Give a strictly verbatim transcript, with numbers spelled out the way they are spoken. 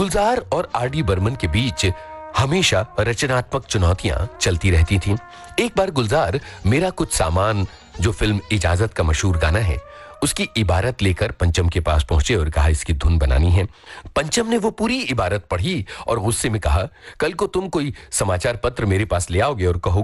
गुलजार और R D Burman के बीच हमेशा रचनात्मक चुनौतियां चलती रहती थीं। एक बार गुलजार मेरा कुछ सामान, जो फिल्म इजाजत का मशहूर गाना है, उसकी इबारत लेकर पंचम के पास पहुंचे और कहा इसकी धुन बनानी है। पंचम ने वो पूरी इबारत पढ़ी और गुस्से में कहा, कल को तुम कोई समाचार पत्र मेरे पास ले आओगे और कहोगे